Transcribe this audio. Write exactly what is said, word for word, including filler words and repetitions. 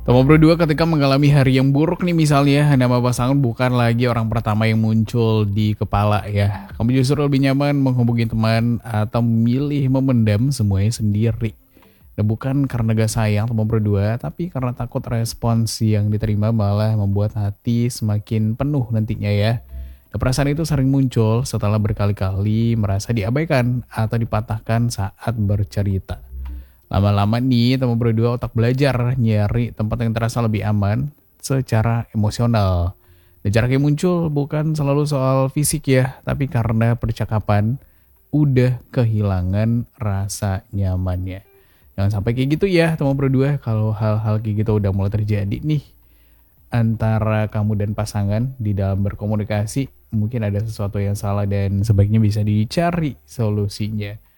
Nomor berdua ketika mengalami hari yang buruk nih misalnya, nama pasangan bukan lagi orang pertama yang muncul di kepala ya. Kamu justru lebih nyaman menghubungi teman atau memilih memendam semuanya sendiri. Dan bukan karena gak sayang nomor berdua, tapi karena takut respons yang diterima malah membuat hati semakin penuh nantinya ya. Dan perasaan itu sering muncul setelah berkali-kali merasa diabaikan atau dipatahkan saat bercerita. Lama-lama nih teman berdua otak belajar nyari tempat yang terasa lebih aman secara emosional. Dan jarak yang muncul bukan selalu soal fisik ya, tapi karena percakapan udah kehilangan rasa nyamannya. Jangan sampai kayak gitu ya teman berdua, kalau hal-hal kayak gitu udah mulai terjadi nih antara kamu dan pasangan di dalam berkomunikasi, mungkin ada sesuatu yang salah dan sebaiknya bisa dicari solusinya.